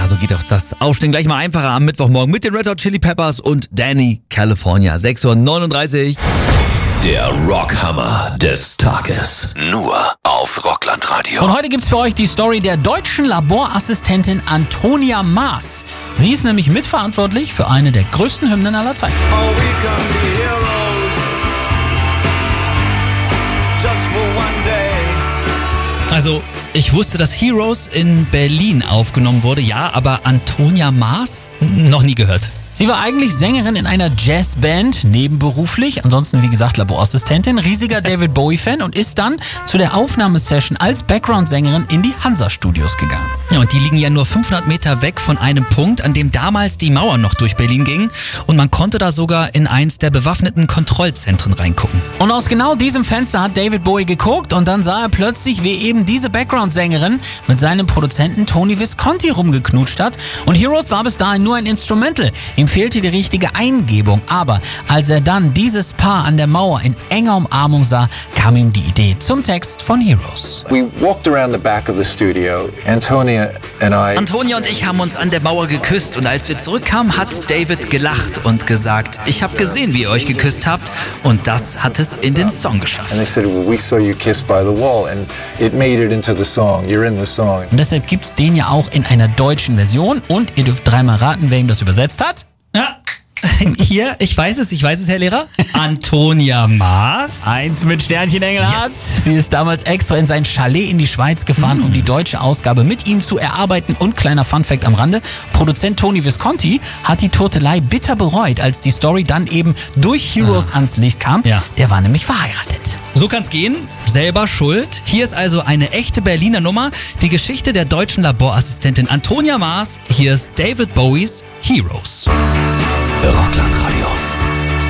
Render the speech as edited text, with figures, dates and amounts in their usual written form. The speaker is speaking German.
Ja, so geht doch das Aufstehen gleich mal einfacher am Mittwochmorgen mit den Red Hot Chili Peppers und Danny California. 6:39 Uhr. Der Rockhammer des Tages. Nur auf Rockland-Radio. Und heute gibt's für euch die Story der deutschen Laborassistentin Antonia Maaß. Sie ist nämlich mitverantwortlich für eine der größten Hymnen aller Zeiten. Oh, we can be heroes just for one day. Also, ich wusste, dass Heroes in Berlin aufgenommen wurde, ja, aber Antonia Maaß? Noch nie gehört. Sie war eigentlich Sängerin in einer Jazzband, nebenberuflich, ansonsten wie gesagt Laborassistentin, riesiger David Bowie-Fan und ist dann zu der Aufnahmesession als Background-Sängerin in die Hansa-Studios gegangen. Ja, und die liegen ja nur 500 Meter weg von einem Punkt, an dem damals die Mauer noch durch Berlin ging und man konnte da sogar in eins der bewaffneten Kontrollzentren reingucken. Und aus genau diesem Fenster hat David Bowie geguckt und dann sah er plötzlich, wie eben diese Background-Sängerin mit seinem Produzenten Tony Visconti rumgeknutscht hat und Heroes war bis dahin nur ein Instrumental. Ihm fehlte die richtige Eingebung, aber als er dann dieses Paar an der Mauer in enger Umarmung sah, kam ihm die Idee zum Text von Heroes. We walked around the back of the studio. Antonia und ich haben uns an der Mauer geküsst und als wir zurückkamen, hat David gelacht und gesagt, ich habe gesehen, wie ihr euch geküsst habt und das hat es in den Song geschafft. And they said, well, we saw you kiss by the wall and it made it into the song. You're in the song. Und deshalb gibt's den ja auch in einer deutschen Version und ihr dürft dreimal raten, wer ihm das übersetzt hat. Ja. Hier, ich weiß es, Herr Lehrer. Antonia Maaß. 1 mit Sternchen Engelhardt. Yes. Sie ist damals extra in sein Chalet in die Schweiz gefahren, um die deutsche Ausgabe mit ihm zu erarbeiten. Und kleiner Funfact am Rande, Produzent Tony Visconti hat die Turtelei bitter bereut, als die Story dann eben durch Heroes ans Licht kam. Ja. Der war nämlich verheiratet. So kann's gehen, selber schuld. Hier ist also eine echte Berliner Nummer, die Geschichte der deutschen Laborassistentin Antonia Maaß. Hier ist David Bowies Heroes. Rockland.